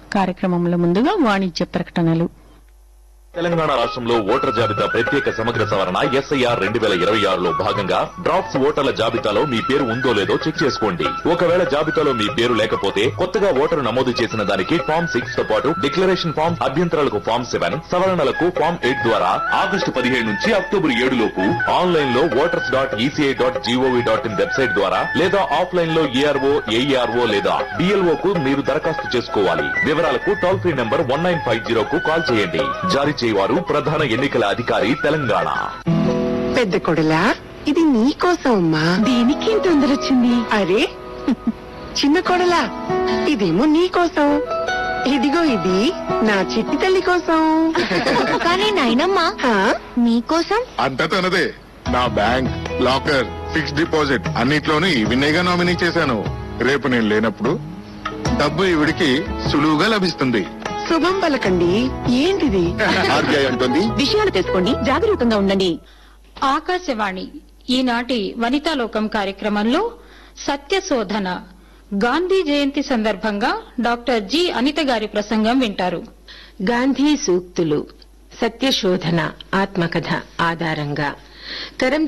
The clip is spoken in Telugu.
కార్యక్రమంలో ముందుగా వాణిజ్య ప్రకటనలు. తెలంగాణ రాష్ట్రంలో ఓటర్ జాబితా ప్రత్యేక సమగ్ర సవరణ ఎస్ఐఆర్ 2026లో భాగంగా డ్రాఫ్ట్స్ ఓటర్ల జాబితాలో మీ పేరు ఉందో లేదో చెక్ చేసుకోండి. ఒకవేళ జాబితాలో మీ పేరు లేకపోతే కొత్తగా ఓటరు నమోదు చేసిన దానికి ఫామ్ 6 తో పాటు డిక్లరేషన్ ఫామ్, అభ్యంతరాలకు ఫామ్ 7, సవరణలకు ఫామ్ 8 ద్వారా ఆగస్టు 17 నుంచి అక్టోబర్ 7 లోపు ఆన్లైన్ లో voters.eci.gov.in వెబ్సైట్ ద్వారా లేదా ఆఫ్లైన్ లో ఏఆర్ఓ, ఏఈఆర్ఓ లేదా డిఎల్ఓ కు మీరు దరఖాస్తు చేసుకోవాలి. వివరాలకు టోల్ ఫ్రీ నంబర్ 1950 కు కాల్ చేయండి. జారీ చేయవారు ప్రధాన ఎన్నికల అధికారి తెలంగాణ. పెద్ద కొడలా, ఇది నీ కోసం అమ్మా. దీనికి తొందర వచ్చింది. అరే చిన్న కొడలా, ఇదేమో నీ కోసం. ఇదిగో ఇది నా చిట్టి తల్లి కోసం. కానీ నాయనమ్మా, హా? నీకోసం అంతా తనదే. నా బ్యాంక్, లాకర్, ఫిక్స్డ్ డిపాజిట్ అన్నిట్లోనూ ఈవినేగా నామినీ చేశాను. రేపు నేను లేనప్పుడు డబ్బు ఈవిడికి సులువుగా లభిస్తుంది. శుభం పలకండి. ఏంటిది? ఆర్బీఐ అంటుంది, విషయాలు తెలుసుకోండి, జాగరూకంగా ఉండండి. ఆకాశవాణి ఈనాటి వనితాలోకం కార్యక్రమంలో సత్యశోధన గాంధీ జయంతి సందర్భంగా డాక్టర్ జి అనిత గారి ప్రసంగం వింటారు. గాంధీ సూక్తులు, సత్యశోధన ఆత్మకథ ఆధారంగా